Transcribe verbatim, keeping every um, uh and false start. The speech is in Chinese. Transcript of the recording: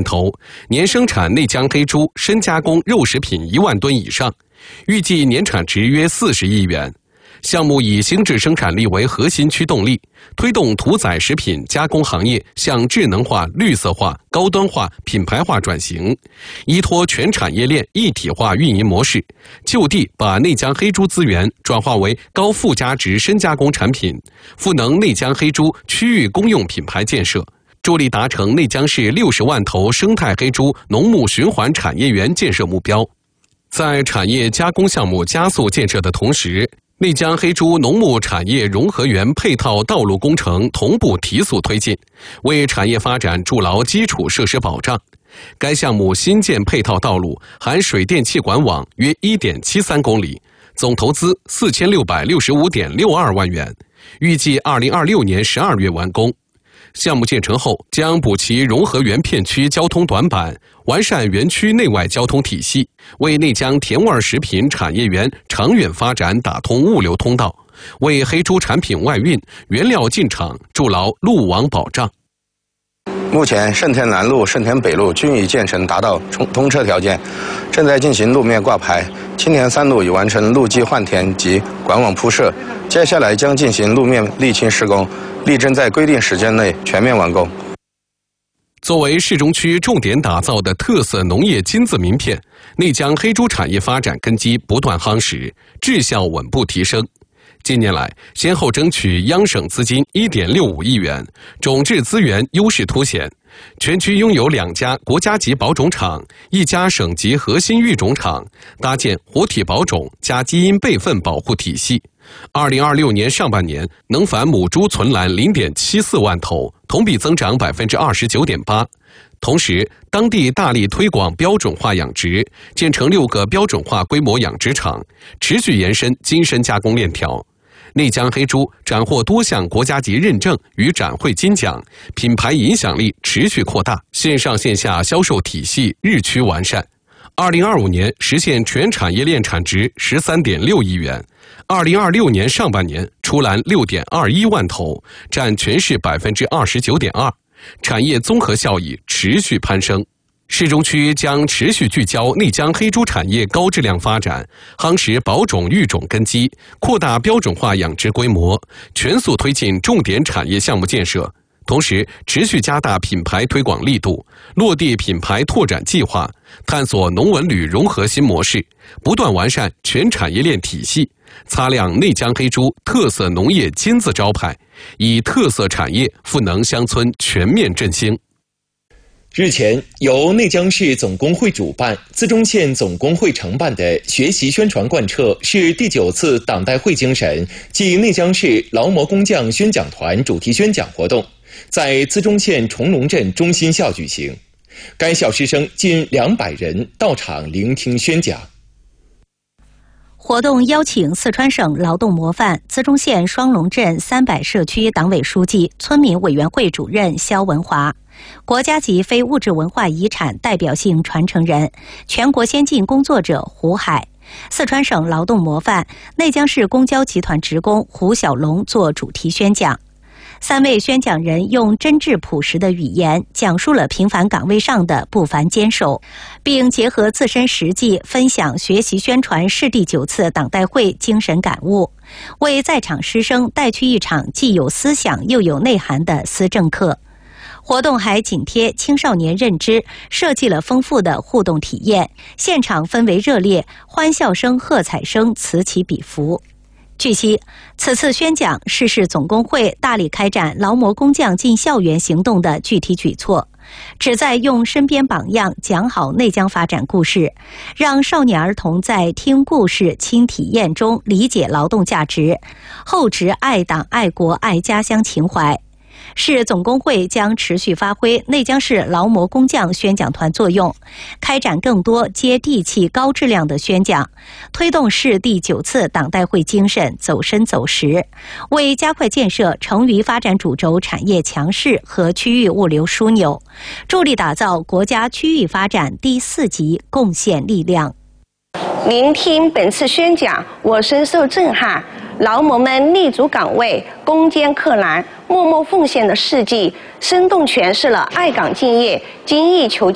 头，年生产内江黑猪深加工肉食品一万吨以上，预计年产值约四十亿元。项目以精致生产力为核心驱动力，推动屠宰食品加工行业向智能化、绿色化、高端化、品牌化转型，依托全产业链一体化运营模式，就地把内江黑猪资源转化为高附加值深加工产品，赋能内江黑猪区域公用品牌建设，助力达成内江市六十万头生态黑猪农牧循环产业园建设目标。在产业加工项目加速建设的同时，内江黑猪农牧产业融合园配套道路工程同步提速推进，为产业发展筑牢基础设施保障。该项目新建配套道路含水电气管网约 一点七三公里，总投资四千六百六十五点六二万元，预计二零二六年十二月完工。项目建成后，将补齐融合园片区交通短板，完善园区内外交通体系，为内江甜味食品产业园长远发展打通物流通道，为黑猪产品外运、原料进场筑牢路网保障。 目前，盛田南路、盛田北路均已建成达到通车条件，正在进行路面挂牌。青田三路已完成路基换填及管网铺设，接下来将进行路面沥青施工，力争在规定时间内全面完工。 作为市中区重点打造的特色农业金字名片，内江黑猪产业发展根基不断夯实，质效稳步提升。近年来，先后争取央省资金 一点六五亿元，种质资源优势凸显。全区拥有两家国家级保种厂，一家省级核心育种厂，搭建活体保种加基因备份保护体系。二零二六年上半年，能繁母猪存栏 零点七四万头，同比增长 百分之二十九点八。同时，当地大力推广标准化养殖，建成六个标准化规模养殖场，持续延伸精深加工链条。内江黑猪斩获多项国家级认证与展会金奖，品牌影响力持续扩大，线上线下销售体系日趋完善。二零二五年实现全产业链产值 十三点六亿元，二零二六年上半年出栏 六点二一万头，占全市 百分之二十九点二， 产业综合效益持续攀升。市中区将持续聚焦内江黑猪产业高质量发展，夯实保种育种根基，扩大标准化养殖规模，全速推进重点产业项目建设。同时，持续加大品牌推广力度，落地品牌拓展计划，探索农文旅融合新模式，不断完善全产业链体系，擦亮内江黑猪特色农业金字招牌，以特色产业赋能乡村全面振兴。 日前，由内江市总工会主办、资中县总工会承办的学习宣传贯彻市第九次党代会精神暨内江市劳模工匠宣讲团主题宣讲活动，在资中县崇龙镇中心校举行。该校师生近两百人到场聆听宣讲。 活动邀请四川省劳动模范、资中县双龙镇三百社区党委书记、村民委员会主任肖文华，国家级非物质文化遗产代表性传承人、全国先进工作者胡海，四川省劳动模范、内江市公交集团职工胡小龙做主题宣讲。三位宣讲人用真挚朴实的语言讲述了平凡岗位上的不凡坚守，并结合自身实际分享学习宣传市第九次党代会精神感悟，为在场师生带去一场既有思想又有内涵的思政课。活动还紧贴青少年认知，设计了丰富的互动体验，现场氛围热烈，欢笑声、喝彩声此起彼伏。据悉，此次宣讲是市总工会大力开展劳模工匠进校园行动的具体举措，旨在用身边榜样讲好内江发展故事，让少年儿童在听故事、亲体验中理解劳动价值，厚植爱党、爱国、爱家乡情怀。市总工会将持续发挥内江市劳模工匠宣讲团作用，开展更多接地气、高质量的宣讲，推动市第九次党代会精神走深走实，为加快建设成渝发展主轴产业强势和区域物流枢纽，助力打造国家区域发展第四级贡献力量。 聆听本次宣讲，我深受震撼。劳模们立足岗位、攻坚克难、默默奉献的事迹，生动诠释了爱岗敬业、精益求精